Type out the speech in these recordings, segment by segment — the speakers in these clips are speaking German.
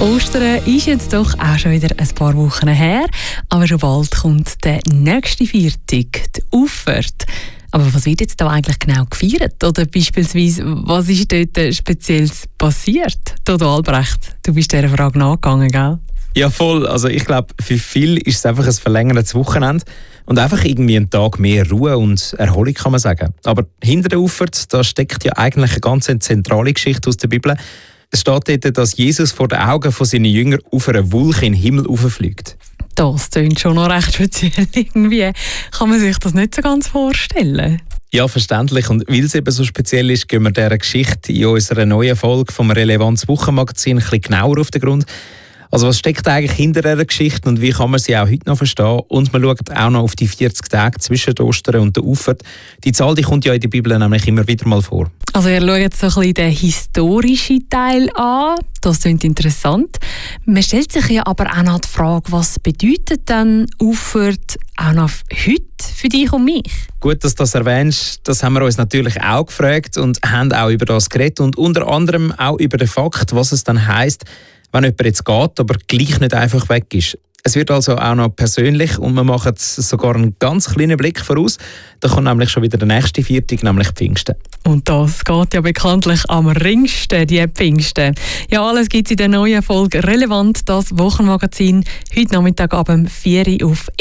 Ostern ist jetzt doch auch schon wieder ein paar Wochen her, aber schon bald kommt der nächste Viertag, die Auffahrt. Aber was wird jetzt da eigentlich genau gefeiert? Oder beispielsweise, was ist dort Spezielles passiert? Dodo Albrecht, du bist dieser Frage nachgegangen, gell? Ja, voll. Also ich glaube, für viele ist es einfach ein verlängertes Wochenende und einfach irgendwie einen Tag mehr Ruhe und Erholung, kann man sagen. Aber hinter der Auffahrt, da steckt ja eigentlich eine ganz zentrale Geschichte aus der Bibel. Es steht dort, dass Jesus vor den Augen von seinen Jüngern auf einer Wolke in den Himmel rauffliegt. Das klingt schon noch recht speziell. Irgendwie kann man sich das nicht so ganz vorstellen. Ja, verständlich. Und weil es eben so speziell ist, gehen wir dieser Geschichte in unserer neuen Folge vom Relevanz Wochenmagazin ein bisschen genauer auf den Grund. Also was steckt eigentlich hinter dieser Geschichte und wie kann man sie auch heute noch verstehen? Und man schaut auch noch auf die 40 Tage zwischen Ostern und der Auffahrt. Die Zahl die kommt ja in der Bibel nämlich immer wieder mal vor. Also ihr schaut so ein bisschen den historischen Teil an. Das klingt interessant. Man stellt sich ja aber auch noch die Frage, was bedeutet denn Auffahrt auch noch heute für dich und mich? Gut, dass du das erwähnst. Das haben wir uns natürlich auch gefragt und haben auch über das geredet und unter anderem auch über den Fakt, was es dann heisst, wenn jemand jetzt geht, aber gleich nicht einfach weg ist. Es wird also auch noch persönlich und wir machen sogar einen ganz kleinen Blick voraus. Da kommt nämlich schon wieder der nächste Viertag, nämlich Pfingsten. Und das geht ja bekanntlich am ringsten, die Pfingsten. Ja, alles gibt es in der neuen Folge «Relevant», das Wochenmagazin. Heute Nachmittag ab 4 Uhr auf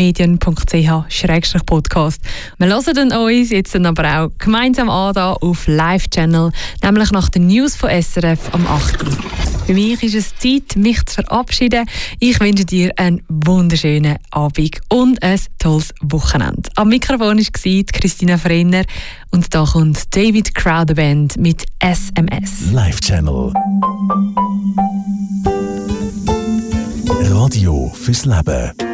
erfmedien.ch/podcast. Wir hören uns jetzt dann aber auch gemeinsam an auf Live-Channel, nämlich nach den News von SRF am 8. Für mich ist es Zeit, mich zu verabschieden. Ich wünsche dir einen wunderschönen Abend und ein tolles Wochenende. Am Mikrofon war Christina Frenner und da kommt David Crowder Band mit SMS. Live Channel. Radio fürs Leben.